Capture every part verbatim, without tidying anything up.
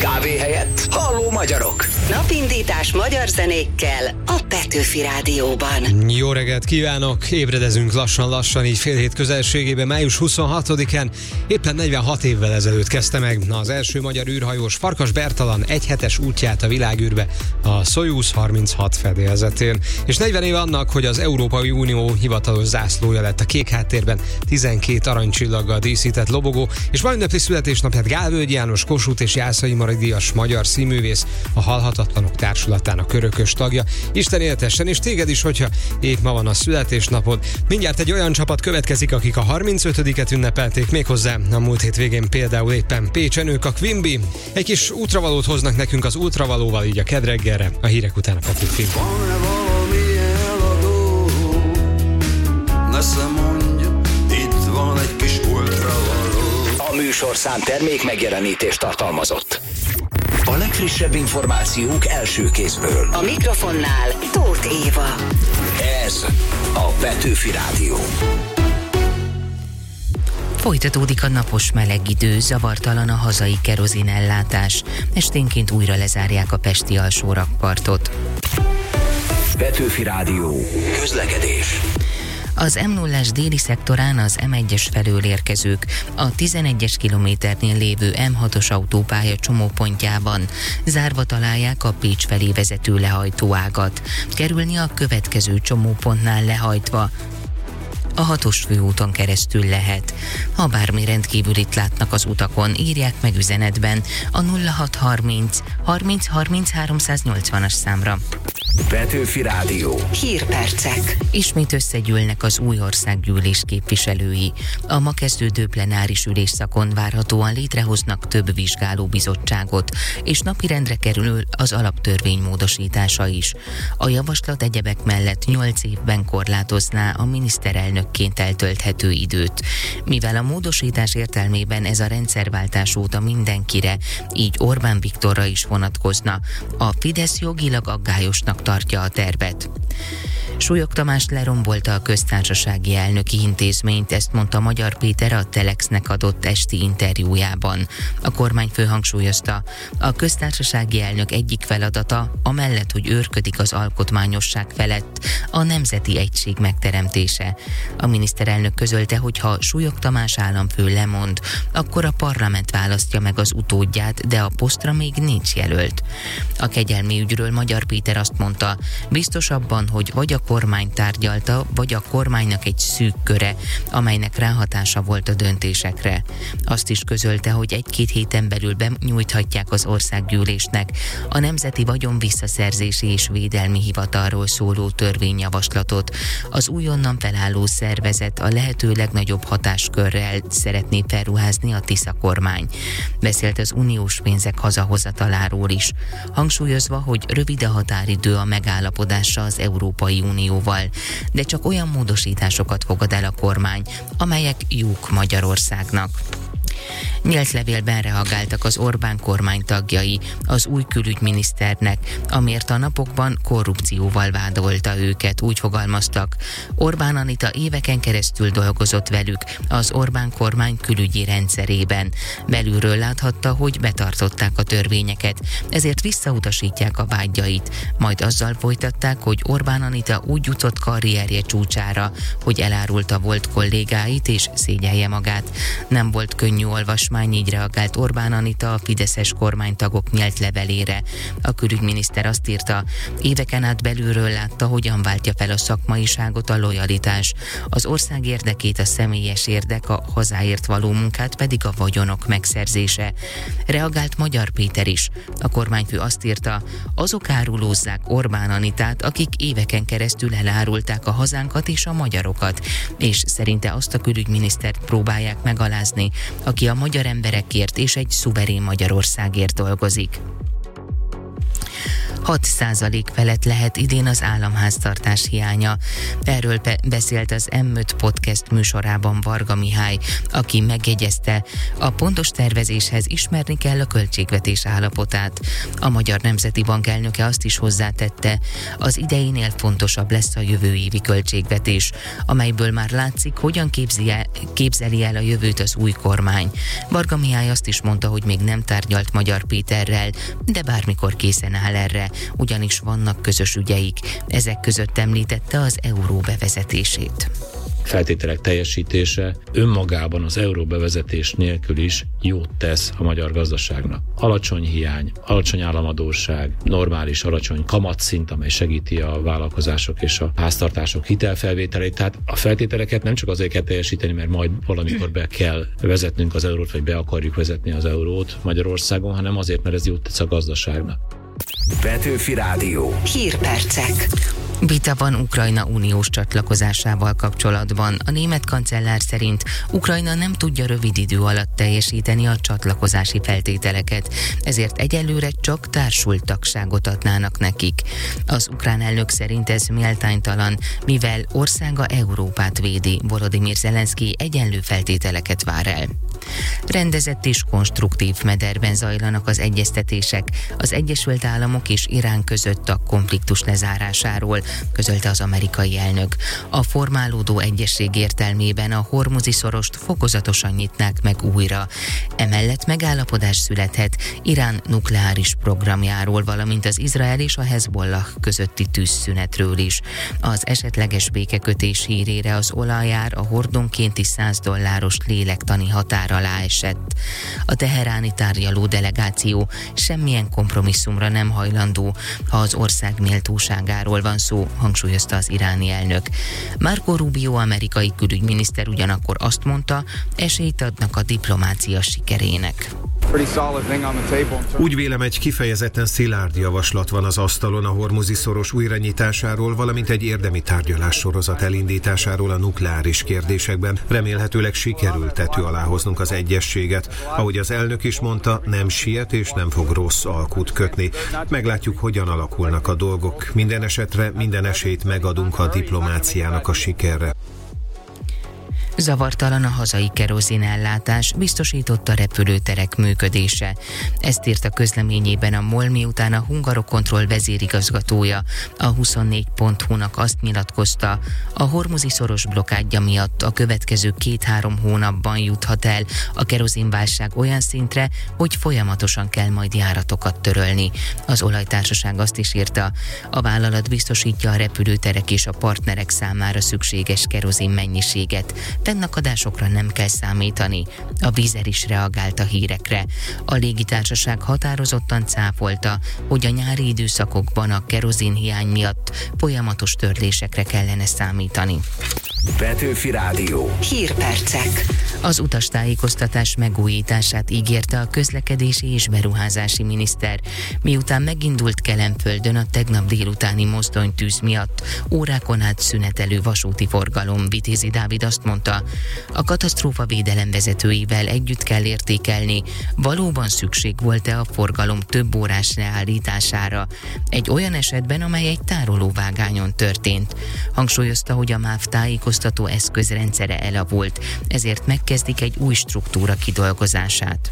Kávé helyett halló magyarok. Napindítás magyar zenékkel a Petőfi Rádióban. Jó reggelt kívánok! Ébredezünk lassan-lassan, így fél hét közelségében, május huszonhatodikán. Éppen negyvenhat évvel ezelőtt kezdte meg az első magyar űrhajós Farkas Bertalan egyhetes útját a világűrbe a Szojuz harminchat fedélzetén. És negyven év annak, hogy az Európai Unió hivatalos zászlója lett a kék háttérben tizenkét aranycsillaggal díszített lobogó, és ma ünnepli születésnapját Gálvölgyi János, Kossuth és Jászai Mari díjas magyar színművész, a Halhatatlanok Társulatának örökös tagja. Isten éltessen, és téged is, hogyha épp ma van a születésnapod. Mindjárt egy olyan csapat következik, akik a harmincötödiket ünnepelték, méghozzá a múlt hét végén például éppen Pécsen ők a Quimby. Egy kis útravalót hoznak nekünk az útravalóval, így a kedreggelre, a hírek után a Petőfi. Van-e valami eladó? Nesze mondja, itt van egy kis útravaló. A műsorszám termék megjelenítést tartalmazott. A legfrissebb információk első kézből. A mikrofonnál Tóth Éva. Ez a Petőfi Rádió. Folytatódik a napos meleg idő, zavartalan a hazai kerozinellátás. Esténként újra lezárják a pesti alsórakpartot. Petőfi Rádió. Közlekedés. Az em nullás déli szektorán az em egyes felől érkezők a tizenegyes kilométernél lévő em hatos autópálya csomópontjában zárva találják a Pécs felé vezető lehajtóágat. Kerülni a következő csomópontnál lehajtva a hatos főúton keresztül lehet. Ha bármi rendkívülit látnak az utakon, írják meg üzenetben a nulla hat harminc harminc harminc háromszáznyolcvanas számra. Petőfi Rádió. Hírpercek. Ismét összegyűlnek az új országgyűlés képviselői. A ma kezdődő plenáris ülésszakon várhatóan létrehoznak több vizsgálóbizottságot, és napirendre kerül az alaptörvény módosítása is. A javaslat egyebek mellett nyolc évben korlátozná a miniszterelnökként eltölthető időt. Mivel a módosítás értelmében ez a rendszerváltás óta mindenkire, így Orbán Viktorra is vonatkozna, a Fidesz jogilag aggályosnak tartja a tervet. Súlyog Tamást lerombolta a köztársasági elnöki intézményt, ezt mondta Magyar Péter a Telexnek adott esti interjújában. A kormányfő hangsúlyozta, a köztársasági elnök egyik feladata, amellett, hogy őrködik az alkotmányosság felett, a nemzeti egység megteremtése. A miniszterelnök közölte, hogy ha Súlyog Tamás államfő lemond, akkor a parlament választja meg az utódját, de a posztra még nincs jelölt. A kegyelmi ügyről Magyar Péter azt mondta, biztos abban, hogy vagy a kormány tárgyalta, vagy a kormánynak egy szűk köre, amelynek ráhatása volt a döntésekre. Azt is közölte, hogy egy-két héten belül benyújthatják az országgyűlésnek a Nemzeti Vagyon Visszaszerzési és Védelmi Hivatalról szóló törvényjavaslatot. Az újonnan felálló szervezet a lehető legnagyobb hatáskörrel szeretné felruházni a Tisza kormány. Beszélt az uniós pénzek hazahozataláról is, hangsúlyozva, hogy rövid a határidő a megállapodásra az Európai Unióval, de csak olyan módosításokat fogad el a kormány, amelyek jók Magyarországnak. Nyílt levélben reagáltak az Orbán kormány tagjai az új külügyminiszternek, amiért a napokban korrupcióval vádolta őket, úgy fogalmaztak. Orbán Anita éveken keresztül dolgozott velük az Orbán kormány külügyi rendszerében. Belülről láthatta, hogy betartották a törvényeket, ezért visszautasítják a vágyait. Majd azzal folytatták, hogy Orbán Anita úgy jutott karrierje csúcsára, hogy elárulta volt kollégáit és szégyelje magát. Nem volt könnyű olvasmány, így reagált Orbán Anita a fideszes kormánytagok nyílt levelére. A külügyminiszter azt írta, éveken át belülről látta, hogyan váltja fel a szakmaiságot a lojalitás, az ország érdekét a személyes érdek, a hazáért való munkát pedig a vagyonok megszerzése. Reagált Magyar Péter is. A kormányfő azt írta, azok árulózzák Orbán Anitát, akik éveken keresztül elárulták a hazánkat és a magyarokat, és szerinte azt a külügyminisztert próbálják megalázni, aki a magyar emberekért és egy szuverén Magyarországért dolgozik. hat százalék felett lehet idén az államháztartás hiánya. Erről be- beszélt az em öt podcast műsorában Varga Mihály, aki megjegyezte, a pontos tervezéshez ismerni kell a költségvetés állapotát. A Magyar Nemzeti Bank elnöke azt is hozzátette, az ideinél fontosabb lesz a jövő évi költségvetés, amelyből már látszik, hogyan képzi el, képzeli el a jövőt az új kormány. Varga Mihály azt is mondta, hogy még nem tárgyalt Magyar Péterrel, de bármikor készen áll erre, ugyanis vannak közös ügyeik. Ezek között említette az euró bevezetését. Feltételek teljesítése önmagában az euró bevezetés nélkül is jót tesz a magyar gazdaságnak. Alacsony hiány, alacsony államadósság, normális alacsony kamatszint, amely segíti a vállalkozások és a háztartások hitelfelvételét. Tehát a feltételeket nem csak azért kell teljesíteni, mert majd valamikor be kell vezetnünk az eurót, vagy be akarjuk vezetni az eurót Magyarországon, hanem azért, mert ez jót tesz a gazdaságnak. Petőfi Rádió. Hírpercek. Vita van Ukrajna uniós csatlakozásával kapcsolatban. A német kancellár szerint Ukrajna nem tudja rövid idő alatt teljesíteni a csatlakozási feltételeket, ezért egyelőre csak társult tagságot adnának nekik. Az ukrán elnök szerint ez méltánytalan, mivel országa Európát védi, Volodymyr Zelenszky egyenlő feltételeket vár el. Rendezett és konstruktív mederben zajlanak az egyeztetések az Egyesült Államok és Irán között a konfliktus lezárásáról, közölte az amerikai elnök. A formálódó egyezség értelmében a Hormuzi-szorost fokozatosan nyitnák meg újra. Emellett megállapodás születhet Irán nukleáris programjáról, valamint az Izrael és a Hezbollah közötti tűzszünetről is. Az esetleges békekötés hírére az olajár a hordonkénti száz dolláros lélektani határ alá esett. A teheráni tárgyaló delegáció semmilyen kompromisszumra nem hajlandó, ha az ország méltóságáról van szó, hangsúlyozta az iráni elnök. Marco Rubio amerikai külügyminiszter ugyanakkor azt mondta, esélyt adnak a diplomácia sikerének. Úgy vélem, egy kifejezetten szilárd javaslat van az asztalon a Hormuzi-szoros újranyitásáról, valamint egy érdemi tárgyalássorozat elindításáról a nukleáris kérdésekben. Remélhetőleg sikerül tető alá hoznunk az egyezséget. Ahogy az elnök is mondta, nem siet és nem fog rossz alkut kötni. Meglátjuk, hogyan alakulnak a dolgok. Minden esetre minden esélyt megadunk a diplomáciának a sikerre. Zavartalan a hazai kerozinellátás, biztosította repülőterek működése. Ezt írt a közleményében a MOL, miután a Hungarocontrol vezérigazgatója a huszonnégy pont hu-nak azt nyilatkozta, a Hormuzi-szoros blokkádja miatt a következő két-három hónapban juthat el a kerozinválság olyan szintre, hogy folyamatosan kell majd járatokat törölni. Az olajtársaság azt is írta, a vállalat biztosítja a repülőterek és a partnerek számára szükséges kerozin mennyiséget. Fennakadásokra nem kell számítani. A Vízer is reagált a hírekre. A légitársaság határozottan cáfolta, hogy a nyári időszakokban a kerozin hiány miatt folyamatos törlésekre kellene számítani. Petőfi Rádió. Hírpercek. Az utastájékoztatás megújítását ígérte a közlekedési és beruházási miniszter, miután megindult Kelenföldön a tegnap délutáni mozdonytűz miatt órákon át szünetelő vasúti forgalom. Vitézi Dávid azt mondta, a katasztrófa védelem vezetőivel együtt kell értékelni, valóban szükség volt-e a forgalom több órás leállítására, egy olyan esetben, amely egy tárolóvágányon történt. Hangsúlyozta, hogy a MÁV tájékoztató eszközrendszere elavult, ezért megkezdik egy új struktúra kidolgozását.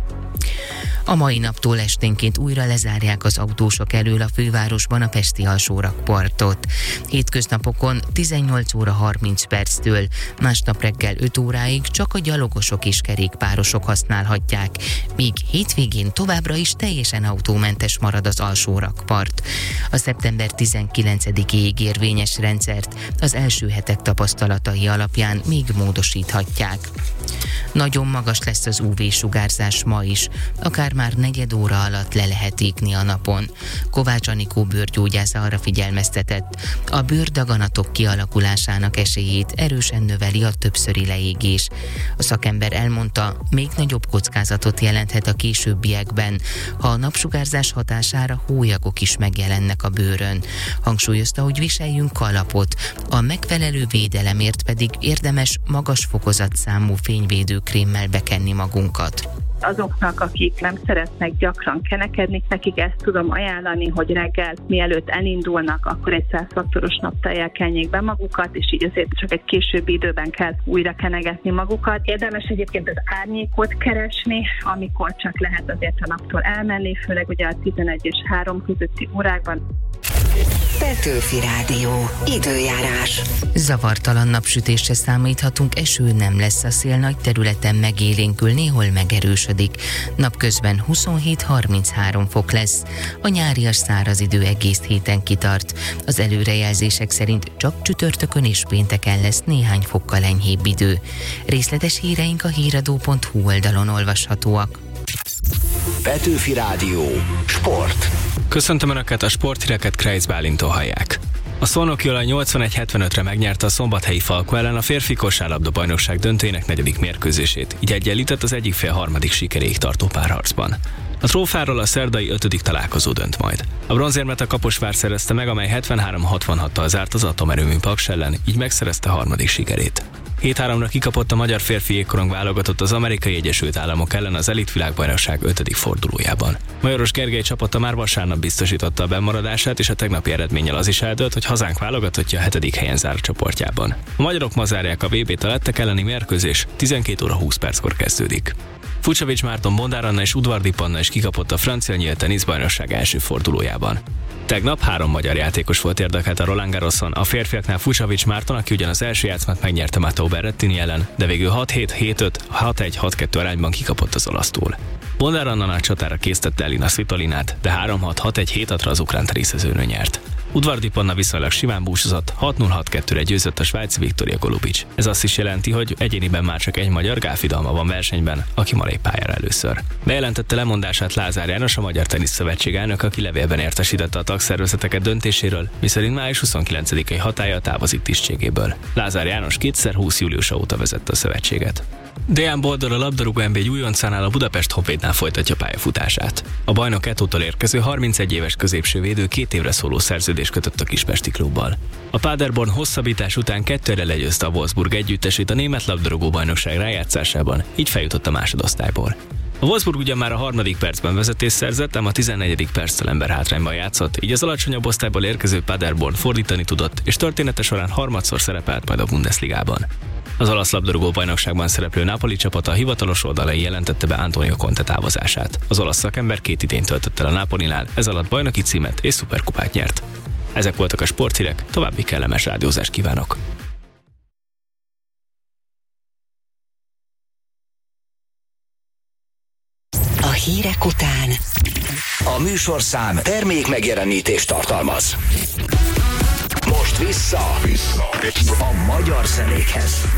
A mai naptól esténként újra lezárják az autósok elől a fővárosban a pesti alsórakpartot. Hétköznapokon tizennyolc óra harminc perctől, másnap reggel öt óráig csak a gyalogosok és kerékpárosok használhatják, míg hétvégén továbbra is teljesen autómentes marad az alsórakpart. A szeptember tizenkilencedikéig érvényes rendszert az első hetek tapasztalatai alapján még módosíthatják. Nagyon magas lesz az ú vé-sugárzás ma is, akár már negyed óra alatt le lehet égni a napon. Kovács Anikó bőrgyógyász arra figyelmeztetett, a bőrdaganatok kialakulásának esélyét erősen növeli a többszöri leégés. A szakember elmondta, még nagyobb kockázatot jelenthet a későbbiekben, ha a napsugárzás hatására hólyagok is megjelennek a bőrön. Hangsúlyozta, hogy viseljünk kalapot, a megfelelő védelemért pedig érdemes magas fokozatszámú fényvédőkrémmel bekenni magunkat. Azoknak, akik nem szeretnek gyakran kenekedni, nekik ezt tudom ajánlani, hogy reggel mielőtt elindulnak, akkor egy száz faktoros naptejjel kenjék be magukat, és így azért csak egy későbbi időben kell újra kenegetni magukat. Érdemes egyébként az árnyékot keresni, amikor csak lehet azért a naptól elmenni, főleg ugye a tizenegy és három közötti órákban. Petőfi Rádió. Időjárás. Zavartalan napsütésre számíthatunk, eső nem lesz, a szél nagy területen megélénkül, néhol megerősödik. Napközben huszonhét-harminchárom fok lesz. A nyárias száraz idő egész héten kitart. Az előrejelzések szerint csak csütörtökön és pénteken lesz néhány fokkal enyhébb idő. Részletes híreink a híradó pont hu oldalon olvashatóak. Petőfi Rádió. Sport. Köszöntöm Önöket, a sporthíreket Krejc Bálintól hallják. A Szolnoki Olaj nyolcvanegy hetvenötre megnyerte a szombathelyi Falko ellen a férfi kosárlabda bajnokság döntőjének negyedik mérkőzését, így egyenlített az egyik fél harmadik sikeréig tartó párharcban. A trófáról a szerdai ötödik találkozó dönt majd. A bronzérmet a Kaposvár szerezte meg, amely hetvenhárom hatvanhattal zárt az atomerőmű Paks ellen, így megszerezte harmadik sikerét. hét háromra kikapott a magyar férfi jégkorong válogatott az Amerikai Egyesült Államok ellen az Elit világbajnokság ötödik fordulójában. Majoros Gergely csapata már vasárnap biztosította a bemaradását, és a tegnapi eredménnyel az is eldőlt, hogy hazánk válogatottja a hetedik helyen zár a csoportjában. A magyarok ma zárják a vé bét, a lettek elleni mérkőzés tizenkét óra húsz perckor kezdődik. Fucsovics Márton, Bondár Anna és Udvardi Panna is kikapott a francia nyílt teniszbajnokság első fordulójában. Tegnap három magyar játékos volt érdekelt a Roland Garroson, a férfiaknál Fucsovics Márton, aki ugyan az első játszmát megnyerte Matteo Berrettini ellen, de végül hat hét, hét öt, hat egy, hat kettő arányban kikapott az olasztól. Bondár Anna nagy csatára késztette Elina Svitolinát, de három hat, hat egy, hét hatra az ukrán teniszezőnő nyert. Udvardi Panna viszonylag simán búcsúzott, hat null hat kettőre győzött a svájci Viktoria Golubic. Ez azt is jelenti, hogy egyéniben már csak egy magyar, Gál Fidalma van versenyben, aki ma lép pályára először. Bejelentette lemondását Lázár János, a Magyar Teniszszövetség elnök, aki levélben értesítette a tagszervezeteket döntéséről, miszerint május huszonkilencedikei hatállyal távozik tisztségéből. Lázár János kétezer-húsz júliusa óta vezette a szövetséget. Dejan Boldor, a labdarúgó en bé egy újoncánál, a Budapest Honvédnál folytatja pályafutását. A bajnok Etótól érkező harmincegy éves középső védő két évre szóló szerződést kötött a kispesti klubbal. A Paderborn hosszabbítás után kettőre legyőzte a Wolfsburg együttesét a német labdarúgó bajnokság rájátszásában, így feljutott a másodosztályból. A Wolfsburg ugyan már a harmadik percben vezetés szerzett, ám a tizennegyedik perccel ember hátrányban játszott, így az alacsonyabb osztályból érkező Paderborn fordítani tudott, és története során harmadszor szerepelt majd a Bundesligában. Az olasz labdarúgó bajnokságban szereplő Napoli csapata a hivatalos oldalai jelentette be Antonio Conte távozását. Az olasz szakember két idényt töltött el a Napolinál, ez alatt bajnoki címet és szuperkupát nyert. Ezek voltak a sporthírek, további kellemes rádiózást kívánok! A hírek után A műsorszám termék megjelenítést tartalmaz. Most vissza, vissza. a magyar zenékhez.